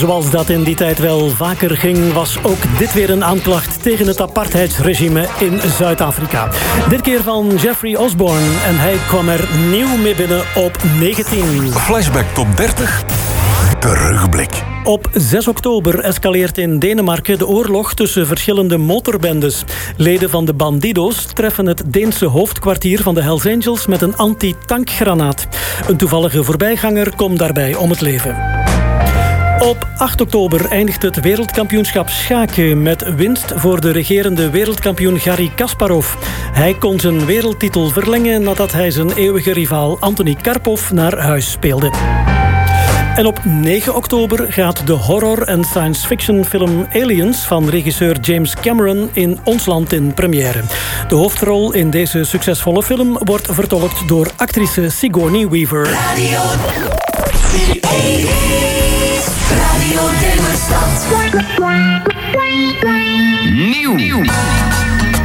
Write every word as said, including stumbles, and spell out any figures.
Zoals dat in die tijd wel vaker ging, was ook dit weer een aanklacht tegen het apartheidsregime in Zuid-Afrika. Dit keer van Jeffrey Osborne en hij kwam er nieuw mee binnen op negentien. Flashback top dertig. Terugblik. Op zes oktober escaleert in Denemarken de oorlog tussen verschillende motorbendes. Leden van de Bandido's treffen het Deense hoofdkwartier van de Hells Angels met een anti-tankgranaat. Een toevallige voorbijganger komt daarbij om het leven. Op acht oktober eindigt het wereldkampioenschap schaken met winst voor de regerende wereldkampioen Garry Kasparov. Hij kon zijn wereldtitel verlengen nadat hij zijn eeuwige rivaal Anthony Karpov naar huis speelde. En op negen oktober gaat de horror- en science-fiction film Aliens van regisseur James Cameron in ons land in première. De hoofdrol in deze succesvolle film wordt vertolkt door actrice Sigourney Weaver. Radio, Radio Demerstad. Nieuw.